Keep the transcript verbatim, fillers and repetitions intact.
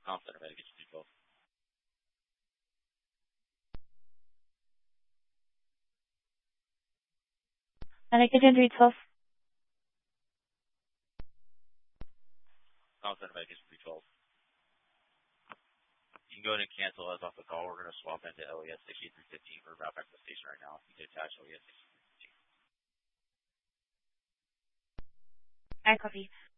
Call center, man. Get you two twelve. Medic agent three twelve. Call center, man. Get you three twelve. You can go ahead and cancel us off the call. We're going to swap into L E S sixty-three fifteen. We're about back to the station right now. You can attach L E S sixty-three fifteen. I copy.